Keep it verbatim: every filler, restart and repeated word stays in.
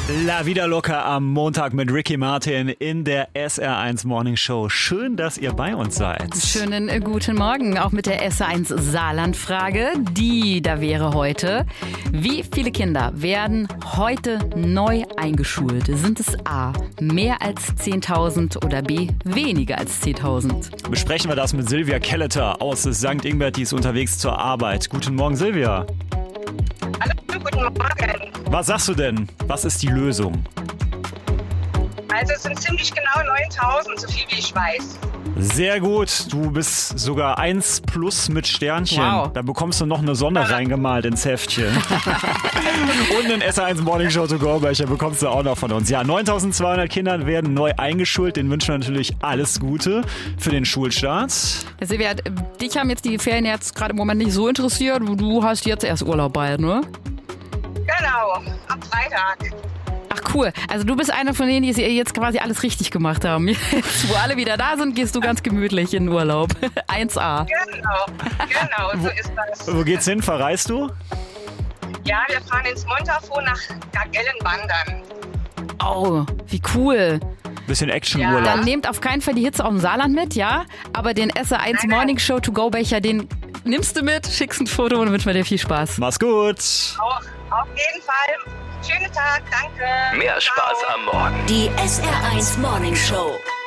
La Vida Loca am Montag mit Ricky Martin in der S R eins Morning Show. Schön, dass ihr bei uns seid. Schönen äh, guten Morgen, auch mit der S R eins Saarland-Frage. Die da wäre heute: Wie viele Kinder werden heute neu eingeschult? Sind es A, mehr als zehntausend oder B, weniger als zehntausend? Besprechen wir das mit Silvia Kelleter aus Sankt Ingbert, die ist unterwegs zur Arbeit. Guten Morgen, Silvia. Hallo, guten Morgen. Was sagst du denn? Was ist die Lösung? Also es sind ziemlich genau neuntausend, so viel wie ich weiß. Sehr gut, du bist sogar eins plus mit Sternchen. Wow. Da bekommst du noch eine Sonne reingemalt ins Heftchen. Und einen S R eins Morning Show to go Becher bekommst du auch noch von uns. Ja, neuntausendzweihundert Kinder werden neu eingeschult. Den wünschen wir natürlich alles Gute für den Schulstart. Silvia, dich haben jetzt die Ferien jetzt gerade im Moment nicht so interessiert. Du hast jetzt erst Urlaub bald, ne? Genau, ab Freitag. Ach cool, also du bist einer von denen, die jetzt quasi alles richtig gemacht haben. Jetzt, wo alle wieder da sind, gehst du ganz gemütlich in den Urlaub. eins A. Genau, genau, so ist das. Wo geht's hin? Verreist du? Ja, wir fahren ins Montafon nach Gagellen wandern. Oh, wie cool. Bisschen Action-Urlaub. Dann nehmt auf keinen Fall die Hitze aus dem Saarland mit, ja? Aber den S R eins Nein, nein. Morning Show to go Becher, den nimmst du mit, schickst ein Foto und wünschen wir dir viel Spaß. Mach's gut. Auch, auf jeden Fall. Schönen Tag, danke. Mehr Spaß Ciao. am Morgen. Die S R eins Morning Show.